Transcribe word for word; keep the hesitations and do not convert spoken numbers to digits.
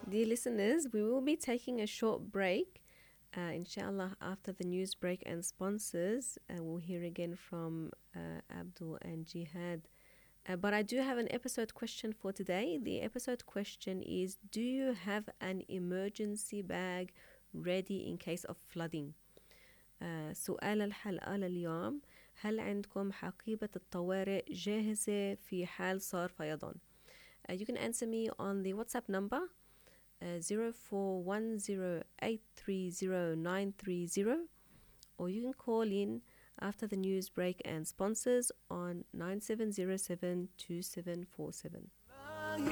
Dear listeners, we will be taking a short break. Uh, inshallah, after the news break and sponsors, uh, we'll hear again from uh, Abdul and Jihad. Uh, but I do have an episode question for today. The episode question is: do you have an emergency bag ready in case of flooding? آه، سؤال الحلقة لليوم: هل عندكم حقيبة الطوارئ جاهزة في حال صار فيضان؟ Uh, you can answer me on the WhatsApp number uh, zero four one zero eight three zero nine three zero, or you can call in after the news break and sponsors on nine seven zero seven two seven four seven.